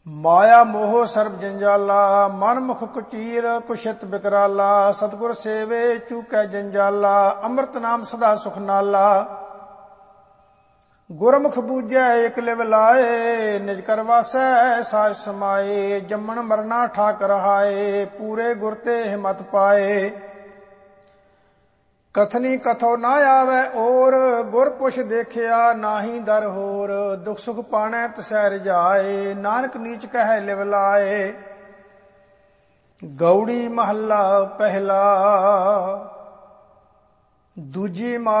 ਮਾਇਆ ਮੋਹ ਸਰਬ ਜੰਜਾਲਾ, ਮਨ ਮੁਖ ਕੁਚੀਰ ਕੁਸ਼ਿਤ ਬਿਕਰਾਲਾ। ਸਤਿਗੁਰ ਸੇਵੇ ਚੂਕੈ ਜੰਜਾਲਾ, ਅੰਮ੍ਰਿਤ ਨਾਮ ਸਦਾ ਸੁਖ ਨਾਲਾ। ਗੁਰਮੁਖ ਬੂਝੈ ਏਕ ਲਿਵ ਲਾਏ, ਨਿਜ ਕਰ ਵਾਸੈ ਸਾਜ ਸਮਾਏ। ਜੰਮਣ ਮਰਨਾ ਠਾਕ ਰਹਾਏ, ਪੂਰੇ ਗੁਰ ਤੇ ਹਿਮਤ ਪਾਏ। ਕਥਨੀ ਕਥੋ ਨਾ ਆਵੈ ਔਰ, ਗੁਰ ਪੁਛ ਦੇਖਿਆ ਨਾਹੀ ਦਰ ਹੋਰ। ਦੁਖ ਸੁਖ ਪਾਣੈ ਤਿਸੈ ਰਜਾਏ, ਨਾਨਕ ਨੀਚ ਕਹੈ ਲਿਵ ਲਾਏ। ਗਉੜੀ ਮਹੱਲਾ ਪਹਿਲਾ। ਦੂਜੀ